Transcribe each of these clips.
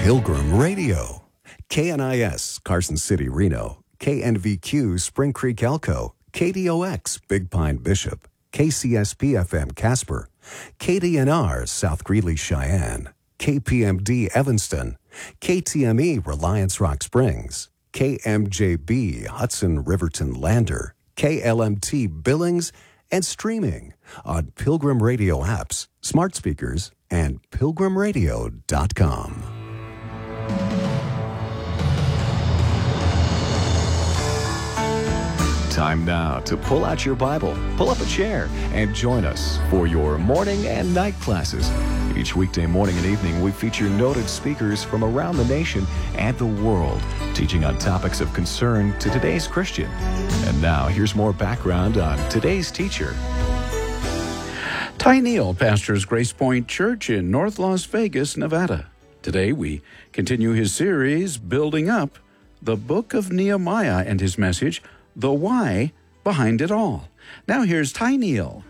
Pilgrim Radio. KNIS, Carson City, Reno. KNVQ, Spring Creek, Elko. KDOX, Big Pine, Bishop. KCSP-FM, Casper. KDNR, South Greeley, Cheyenne. KPMD, Evanston. KTME, Reliance Rock Springs. KMJB, Hudson Riverton Lander. KLMT, Billings, and streaming on Pilgrim Radio apps, smart speakers, and pilgrimradio.com. Time now to pull out your Bible, pull up a chair, and join us for your morning and night classes. Each weekday morning and evening, we feature noted speakers from around the nation and the world, teaching on topics of concern to today's Christian. And now, here's more background on today's teacher. Ty Neal pastors Grace Point Church in North Las Vegas, Nevada. Today, we continue his series, Building Up, the Book of Nehemiah, and his message, The Why Behind It All. Now here's Ty Neal.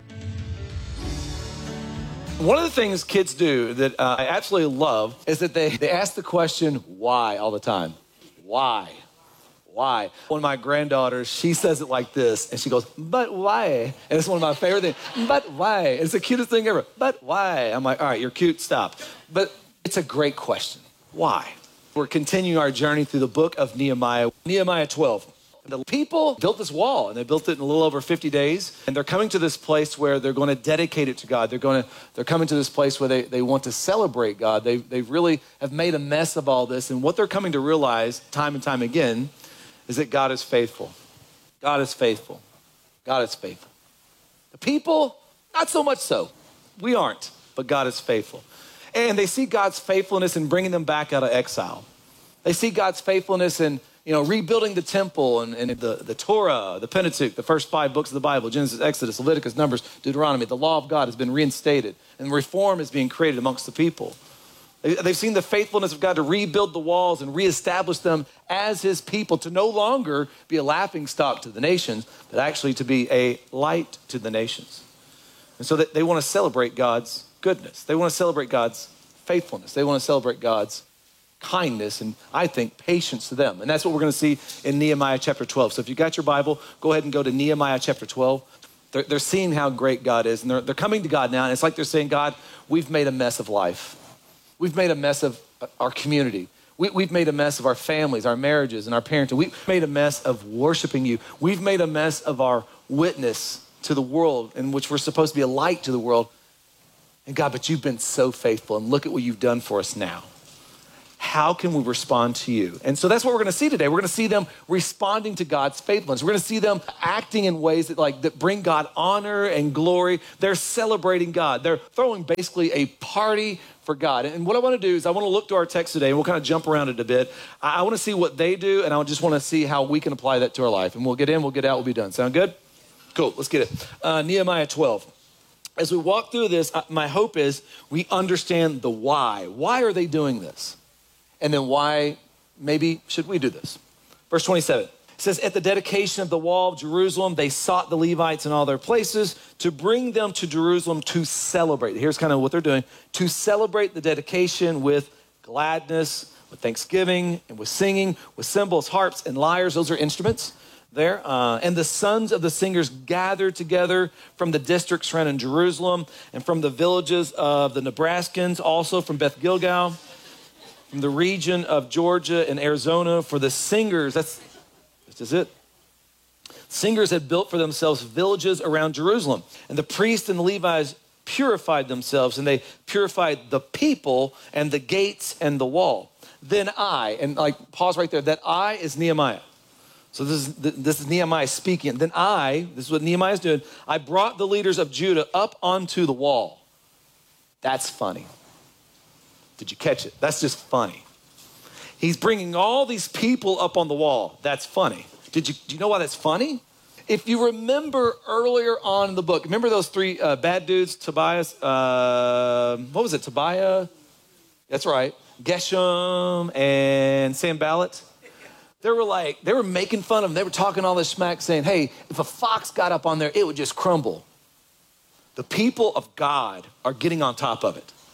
One of the things kids do that I absolutely love is that they ask the question, why, all the time. Why? Why? One of my granddaughters, she says it like this, and she goes, but why? And it's one of my favorite things, but why? It's the cutest thing ever, but why? I'm like, all right, you're cute, stop. But it's a great question. Why? We're continuing our journey through the book of Nehemiah, Nehemiah 12. The people built this wall, and they built it in a little over 50 days. And they're coming to this place where they're going to dedicate it to God. They're coming to this place where they want to celebrate God. They really have made a mess of all this. And what they're coming to realize time and time again is that God is faithful. God is faithful. God is faithful. The people, not so much so. We aren't, but God is faithful. And they see God's faithfulness in bringing them back out of exile. They see God's faithfulness in rebuilding the temple and the Torah, the Pentateuch, the first 5 books of the Bible, Genesis, Exodus, Leviticus, Numbers, Deuteronomy. The law of God has been reinstated, and reform is being created amongst the people. They've seen the faithfulness of God to rebuild the walls and reestablish them as his people, to no longer be a laughingstock to the nations, but actually to be a light to the nations. And so they want to celebrate God's goodness. They want to celebrate God's faithfulness. They want to celebrate God's kindness and, I think, patience to them. And that's what we're going to see in Nehemiah chapter 12. So if you got your Bible, go ahead and go to Nehemiah chapter 12. They're seeing how great God is, and they're coming to God now, and it's like they're saying, God, we've made a mess of life. We've made a mess of our community. We've made a mess of our families, our marriages, and our parenting. We've made a mess of worshiping you. We've made a mess of our witness to the world, in which we're supposed to be a light to the world. And God, but you've been so faithful, and look at what you've done for us now. How can we respond to you? And so that's what we're going to see today. We're going to see them responding to God's faithfulness. We're going to see them acting in ways that bring God honor and glory. They're celebrating God. They're throwing basically a party for God. And what I want to do is I want to look to our text today, and we'll kind of jump around it a bit. I want to see what they do, and I just want to see how we can apply that to our life. And we'll get in, we'll get out, we'll be done. Sound good? Cool, let's get it. Nehemiah 12. As we walk through this, my hope is we understand the why. Why are they doing this? And then why maybe should we do this? Verse 27, it says, at the dedication of the wall of Jerusalem, they sought the Levites in all their places to bring them to Jerusalem to celebrate. Here's kind of what they're doing. To celebrate the dedication with gladness, with thanksgiving, and with singing, with cymbals, harps, and lyres. Those are instruments there. And the sons of the singers gathered together from the districts surrounding Jerusalem and from the villages of the Nebraskans, also from Beth Gilgal, from the region of Georgia and Arizona. For the singers, this is it. Singers had built for themselves villages around Jerusalem. And the priests and the Levites purified themselves, and they purified the people and the gates and the wall. Then I, and pause right there, that I is Nehemiah. So this is Nehemiah speaking. Then this is what Nehemiah is doing, I brought the leaders of Judah up onto the wall. That's funny. Did you catch it? That's just funny. He's bringing all these people up on the wall. That's funny. Do you know why that's funny? If you remember earlier on in the book, remember those 3 bad dudes, Tobias, what was it, Tobiah? That's right. Geshem and Sanballat. They were making fun of them. They were talking all this smack saying, hey, if a fox got up on there, it would just crumble. The people of God are getting on top of it.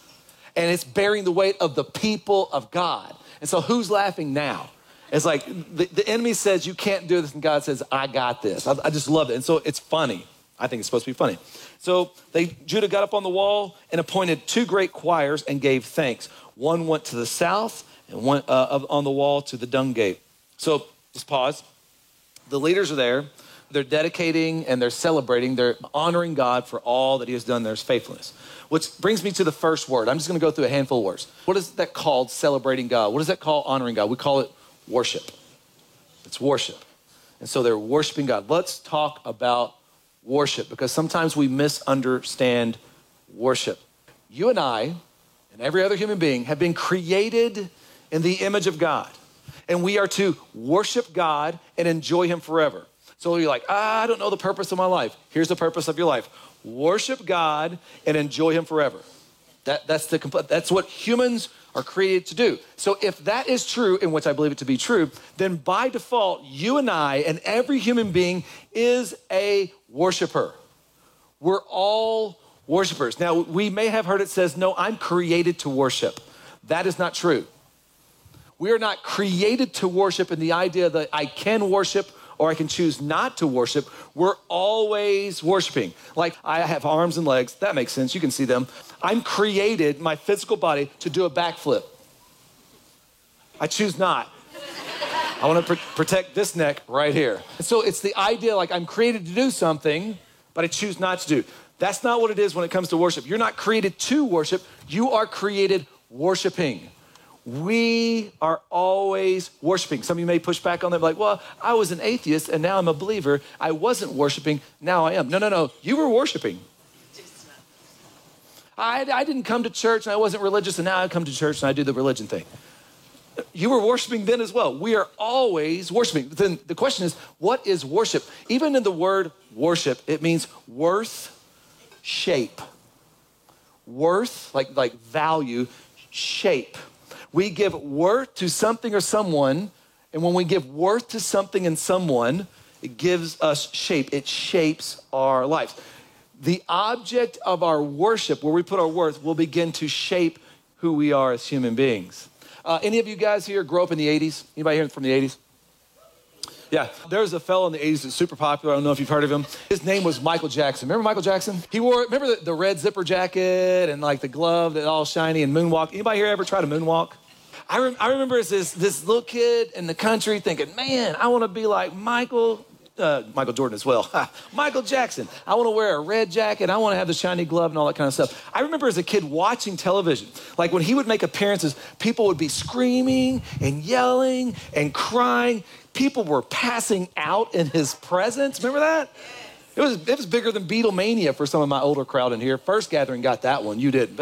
and it's bearing the weight of the people of God. And so who's laughing now? It's like the enemy says you can't do this, and God says, I got this. I just love it. And so it's funny. I think it's supposed to be funny. So Judah got up on the wall and appointed 2 great choirs and gave thanks. One went to the south and one on the wall to the dung gate. So just pause. The leaders are there. They're dedicating and they're celebrating. They're honoring God for all that he has done. There's faithfulness. Which brings me to the first word. I'm just going to go through a handful of words. What is that called, celebrating God? What is that called, honoring God? We call it worship. It's worship. And so they're worshiping God. Let's talk about worship, because sometimes we misunderstand worship. You and I and every other human being have been created in the image of God. And we are to worship God and enjoy him forever. So you're like, I don't know the purpose of my life. Here's the purpose of your life. Worship God and enjoy him forever. That's what humans are created to do. So if that is true, in which I believe it to be true, then by default, you and I and every human being is a worshiper. We're all worshipers. Now, we may have heard it says, no, I'm created to worship. That is not true. We are not created to worship in the idea that I can worship or I can choose not to worship. We're always worshiping. Like, I have arms and legs. That makes sense. You can see them. I'm created, my physical body, to do a backflip. I choose not. I want to protect this neck right here. And so it's the idea, like, I'm created to do something, but I choose not to do. That's not what it is when it comes to worship. You're not created to worship. You are created worshiping. We are always worshiping. Some of you may push back on that, like, well, I was an atheist and now I'm a believer. I wasn't worshiping, now I am. No. You were worshiping. I didn't come to church and I wasn't religious, and now I come to church and I do the religion thing. You were worshiping then as well. We are always worshiping. Then the question is, what is worship? Even in the word worship, it means worth, shape. Worth, like value, shape. We give worth to something or someone, and when we give worth to something and someone, it gives us shape. It shapes our lives. The object of our worship, where we put our worth, will begin to shape who we are as human beings. Any of you guys here grew up in the 80s? Anybody here from the 80s? Yeah, there was a fellow in the 80s that's super popular. I don't know if you've heard of him. His name was Michael Jackson. Remember Michael Jackson? Remember the red zipper jacket and like the glove that all shiny and moonwalk? Anybody here ever try to moonwalk? I remember as this little kid in the country thinking, man, I want to be like Michael Jordan as well. Michael Jackson. I want to wear a red jacket. I want to have the shiny glove and all that kind of stuff. I remember as a kid watching television, like when he would make appearances, people would be screaming and yelling and crying. People were passing out in his presence. Remember that? It was bigger than Beatlemania for some of my older crowd in here. First Gathering got that one. You didn't.